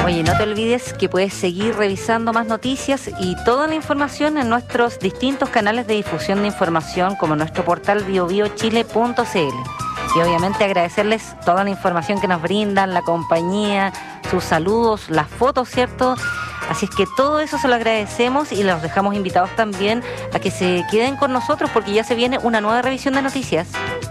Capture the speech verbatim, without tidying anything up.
Oye, no te olvides que puedes seguir revisando más noticias y toda la información en nuestros distintos canales de difusión de información, como nuestro portal bio bio chile punto c l. Y obviamente agradecerles toda la información que nos brindan, la compañía, sus saludos, las fotos, ¿cierto? Así es que todo eso se lo agradecemos y los dejamos invitados también a que se queden con nosotros porque ya se viene una nueva revisión de noticias.